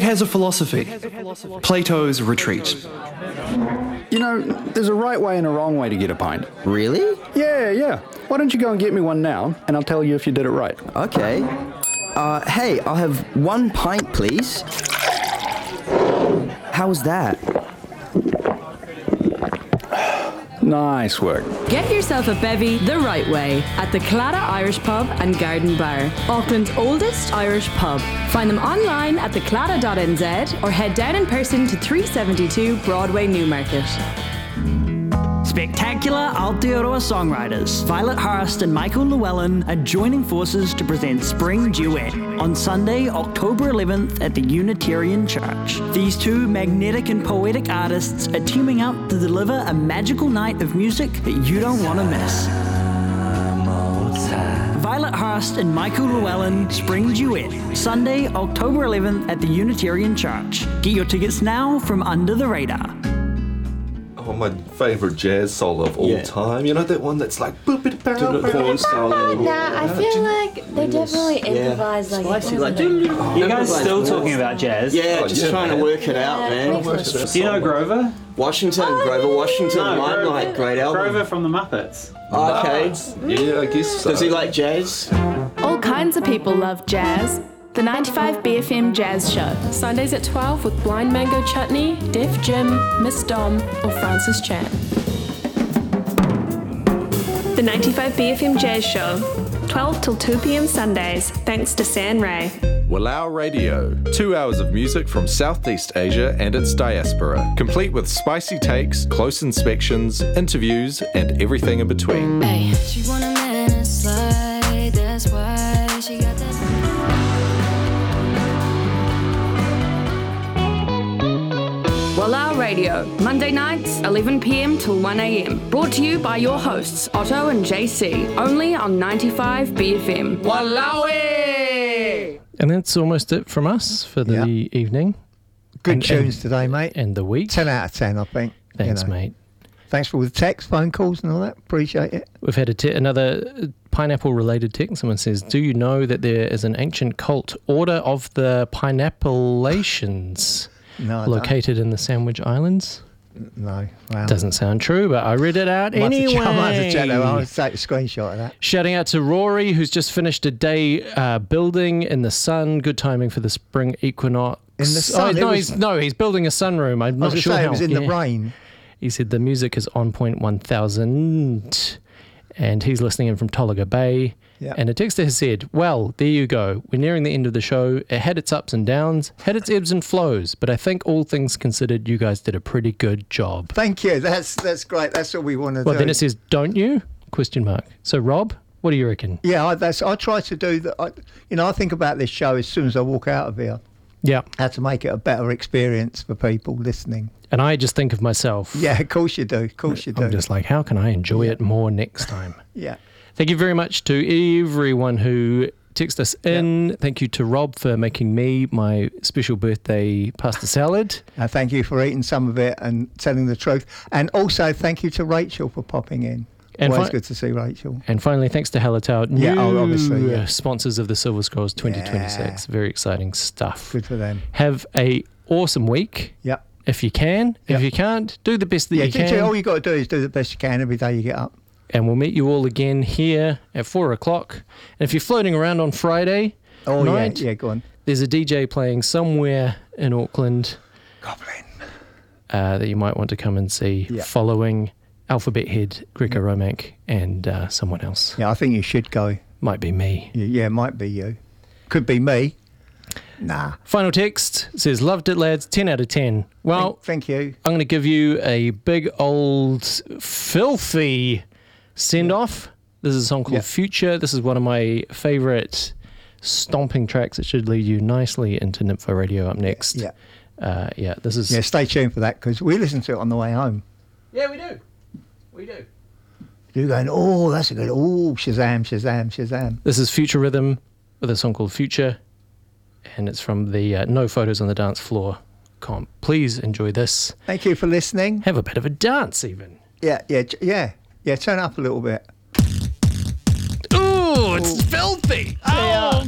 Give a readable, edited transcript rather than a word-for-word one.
has a philosophy. Plato's Retreat. You know, there's a right way and a wrong way to get a pint. Really? Yeah. Why don't you go and get me one now, and I'll tell you if you did it right. Okay. Hey, I'll have 1 pint, please. How was that? Nice work. Get yourself a bevy the right way at the Claddagh Irish Pub and Garden Bar, Auckland's oldest Irish pub. Find them online at thecladdagh.nz or head down in person to 372 Broadway, Newmarket. Spectacular Aotearoa songwriters Violet Hurst and Michael Llewellyn are joining forces to present Spring Duet on Sunday, October 11th at the Unitarian Church. These two magnetic and poetic artists are teaming up to deliver a magical night of music that you don't want to miss. Violet Hurst and Michael Llewellyn, Spring Duet, Sunday, October 11th at the Unitarian Church. Get your tickets now from Under the Radar. Oh, my favourite jazz solo of all time. You know that one that's like boop it pow Horn solo. Nah, I feel like they definitely improvise Spicy, you guys still talking about jazz? Yeah, just trying to work it out, man. Do you know Grover? Grover Washington, Limelight, great album. Grover from the Muppets. Okay. Yeah, I guess so. Does he like jazz? All kinds of people love jazz. The 95BFM Jazz Show. Sundays at 12 with Blind Mango Chutney, Def Jim, Miss Dom, or Francis Chan. The 95BFM Jazz Show. 12 till 2 p.m. Sundays, thanks to San Ray. Walau Radio. 2 hours of music from Southeast Asia and its diaspora, complete with spicy takes, close inspections, interviews, and everything in between. Hey, she want a man and slide, that's why she got that. Walau Radio, Monday nights, 11 p.m. till 1 a.m. Brought to you by your hosts, Otto and JC, only on 95BFM. Walawi! And that's almost it from us for the evening. Good tunes today, mate. And the week. 10 out of 10, I think. Thanks, mate. Thanks for all the text, phone calls and all that. Appreciate it. We've had another pineapple-related text. Someone says, do you know that there is an ancient cult, Order of the Pineappalations? No, located in the Sandwich Islands? No. Wow. Doesn't sound true, but I read it out anyway. I might have to check that. I'll take a screenshot of that. Shouting out to Rory, who's just finished a day building in the sun. Good timing for the spring equinox. In the sun? He's building a sunroom. I'm not sure how. It was in the rain. He said the music is on point 1000, and he's listening in from Tolaga Bay. Yep. And a texter has said, well, there you go. We're nearing the end of the show. It had its ups and downs, had its ebbs and flows, but I think all things considered, you guys did a pretty good job. Thank you. That's great. That's what we want to do. Well, then it says, don't you? ? So, Rob, what do you reckon? Yeah, I try to do that. I think about this show as soon as I walk out of here. Yeah. How to make it a better experience for people listening. And I just think of myself. Yeah, of course you do. I'm just like, how can I enjoy it more next time? Yeah. Thank you very much to everyone who texted us in. Yep. Thank you to Rob for making me my special birthday pasta salad. Thank you for eating some of it and telling the truth. And also thank you to Rachel for popping in. And always good to see Rachel. And finally, thanks to Hallertau, new sponsors of the Silver Scrolls 2026. Yeah. Very exciting stuff. Good for them. Have a awesome week. Yep. If you can. If you can't, do the best that you can. All you got to do is do the best you can every day you get up. And we'll meet you all again here at 4 o'clock. And if you're floating around on Friday night, go on. There's a DJ playing somewhere in Auckland. Goblin. That you might want to come and see, following Alphabet Head, Greco Romank, and someone else. Yeah, I think you should go. Might be me. Yeah, might be you. Could be me. Nah. Final text says, loved it, lads. 10 out of 10. Well, thank you. I'm going to give you a big old filthy send-off. This is a song called Future. This is one of my favourite stomping tracks. It should lead you nicely into Nympho Radio up next. This is... Yeah, stay tuned for that, because we listen to it on the way home. Yeah, we do. You're going, oh, that's a good... Oh, Shazam, Shazam, Shazam. This is Future Rhythm with a song called Future, and it's from the No Photos on the Dance Floor comp. Please enjoy this. Thank you for listening. Have a bit of a dance, even. Yeah, turn up a little bit. Ooh, it's filthy. Oh,